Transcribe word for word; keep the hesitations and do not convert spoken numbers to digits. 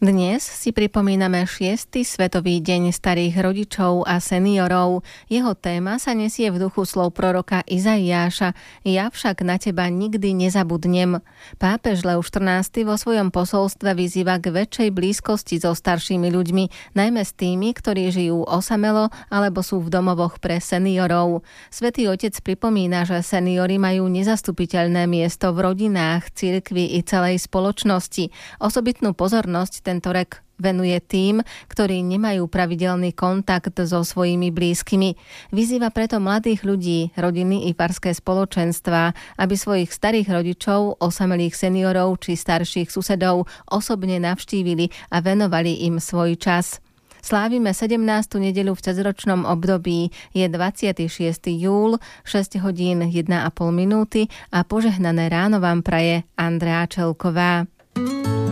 Dnes si pripomíname šiesty Svetový deň starých rodičov a seniorov. Jeho téma sa nesie v duchu slov proroka Izaiáša. Ja však na teba nikdy nezabudnem. Pápež Lev štrnásty vo svojom posolstve vyzýva k väčšej blízkosti so staršími ľuďmi, najmä s tými, ktorí žijú osamelo alebo sú v domovoch pre seniorov. Svätý Otec pripomína, že seniori majú nezastupiteľné miesto v rodinách, cirkvi i celej spoločnosti. Osobitnú pozornosť tento rok venuje tým, ktorí nemajú pravidelný kontakt so svojimi blízkymi. Vyzýva preto mladých ľudí, rodiny i farské spoločenstvá, aby svojich starých rodičov, osamelých seniorov či starších susedov osobne navštívili a venovali im svoj čas. Slávime sedemnástu nedeľu v cezročnom období. Je dvadsiateho šiesteho júla, šesť hodín jedna a pol minúty a požehnané ráno vám praje Andrea Čelková.